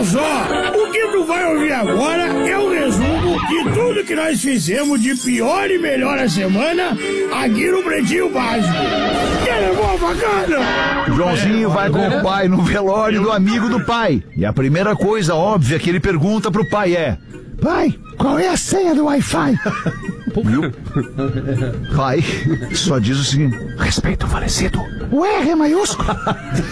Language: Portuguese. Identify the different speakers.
Speaker 1: Olha só, o que tu vai ouvir agora é o resumo de tudo que nós fizemos de pior e melhor a semana aqui no Pretinho Básico. Que levou a facada?
Speaker 2: Joãozinho vai com o pai no velório do amigo do pai. E a primeira coisa óbvia que ele pergunta pro pai é: pai, qual é a senha do Wi-Fi? Viu? Pai só diz o seguinte: respeito o falecido. O R é maiúsculo.